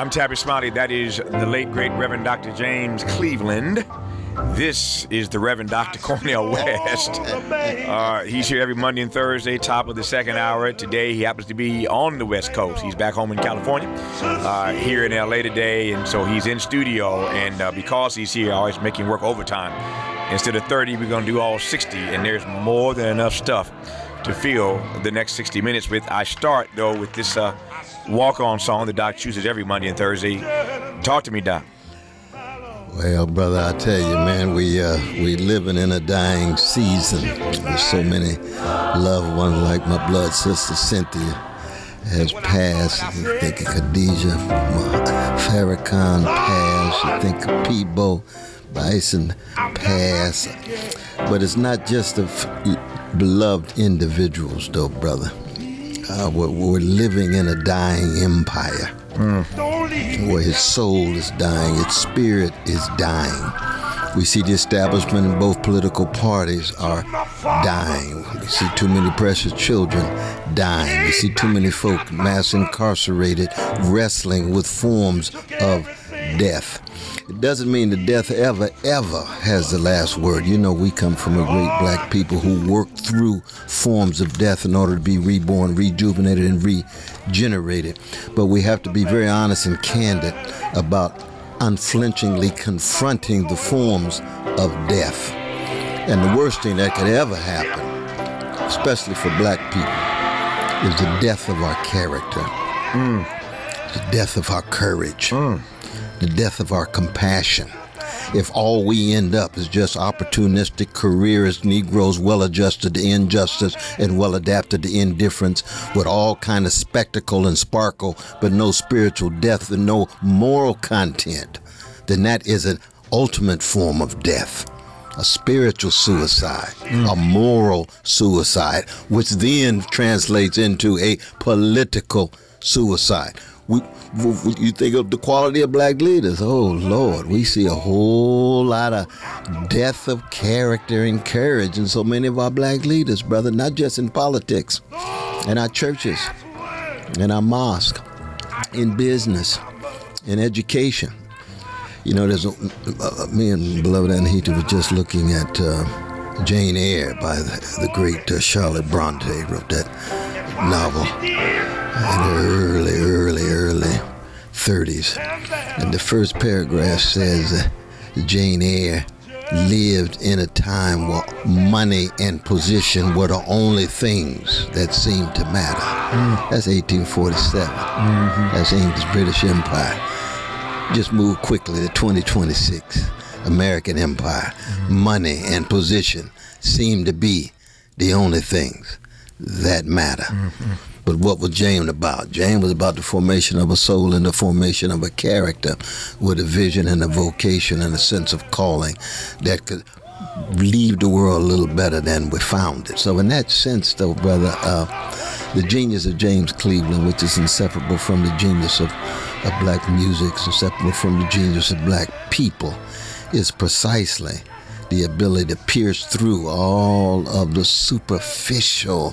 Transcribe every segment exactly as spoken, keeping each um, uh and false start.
I'm Tabby Smiley. That is the late, great Reverend Doctor James Cleveland. This is the Reverend Doctor Cornel West. Uh, he's here every Monday and Thursday, top of the second hour. Today, he happens to be on the West Coast. He's back home in California, uh, here in L A today, and so he's in studio. And uh, because he's here, I always make him work overtime. Instead of thirty, we're going to do all sixty, and there's more than enough stuff to fill the next sixty minutes with. I start, though, with this uh, walk-on song that Doc chooses every Monday and Thursday. Talk to me, Doc. Well, brother, I tell you, man, we uh, we living in a dying season. There's so many loved ones, like my blood sister Cynthia has passed. You think of Khadijah, Farrakhan passed. You think of Peebo Bison passed. But it's not just of beloved individuals, though, brother. Uh, we're, we're living in a dying empire. Mm. Where his soul is dying, its spirit is dying. We see the establishment in both political parties are dying. We see too many precious children dying. We see too many folk mass incarcerated, wrestling with forms of death. It doesn't mean that death ever, ever has the last word. You know, we come from a great black people who worked through forms of death in order to be reborn, rejuvenated, and regenerated. But we have to be very honest and candid about unflinchingly confronting the forms of death. And the worst thing that could ever happen, especially for black people, is the death of our character, mm. the death of our courage. Mm. The death of our compassion. If all we end up is just opportunistic careerists, Negroes well-adjusted to injustice and well-adapted to indifference with all kind of spectacle and sparkle, but no spiritual depth and no moral content, then that is an ultimate form of death. A spiritual suicide, mm. a moral suicide, which then translates into a political suicide. We, we, you think of the quality of black leaders. Oh, Lord, we see a whole lot of death of character and courage in so many of our black leaders, brother, not just in politics, in our churches, in our mosque, in business, in education. You know, there's a, uh, me and beloved Anahita was just looking at uh, Jane Eyre by the, the great uh, Charlotte Bronte, wrote that novel in her early, early, early thirties. And the first paragraph says uh, Jane Eyre lived in a time where money and position were the only things that seemed to matter. Mm. That's eighteen forty-seven. Mm-hmm. That's English British Empire. Just move quickly to twenty twenty-six. American Empire. Mm-hmm. Money and position seem to be the only things that matter. Mm-hmm. But what was Jane about? Jane was about the formation of a soul and the formation of a character with a vision and a vocation and a sense of calling that could leave the world a little better than we found it. So in that sense, though, brother, uh, the genius of James Cleveland, which is inseparable from the genius of, of black music, inseparable from the genius of black people, is precisely the ability to pierce through all of the superficial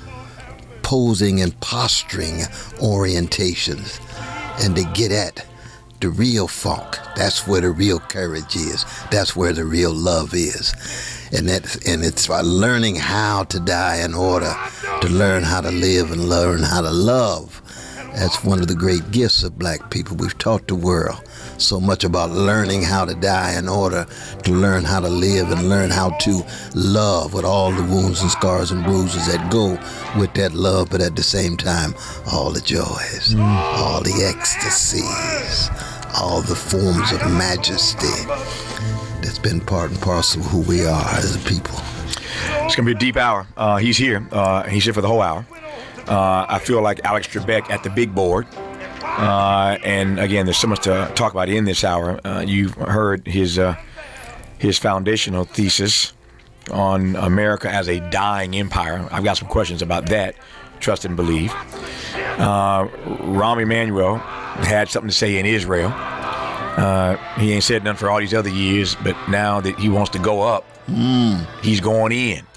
posing and posturing orientations and to get at the real funk. That's where the real courage is. That's where the real love is. And that, and it's by learning how to die in order to learn how to live and learn how to love. That's one of the great gifts of black people. We've taught the world so much about learning how to die in order to learn how to live and learn how to love with all the wounds and scars and bruises that go with that love, but at the same time, all the joys, mm. all the ecstasies, all the forms of majesty that's been part and parcel of who we are as a people. It's going to be a deep hour. Uh, he's here. Uh, he's here for the whole hour. Uh, I feel like Alex Trebek at the big board. Uh, and again, there's so much to talk about in this hour. Uh, you've heard his uh, his foundational thesis on America as a dying empire. I've got some questions about that. Trust and believe. Uh, Rahm Emanuel had something to say in Israel. Uh, he ain't said nothing for all these other years, but now that he wants to go up, mm. he's going in.